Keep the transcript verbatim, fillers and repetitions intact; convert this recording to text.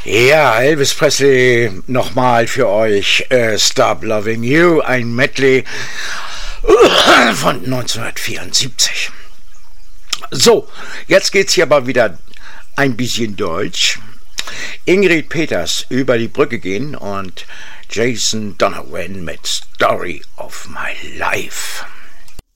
Ja, Elvis Presley nochmal für euch. Äh, Stop Loving You, ein Medley von neunzehnhundertvierundsiebzig. So, jetzt geht's hier aber wieder ein bisschen Deutsch. Ingrid Peters über die Brücke gehen und Jason Donovan mit Story of My Life.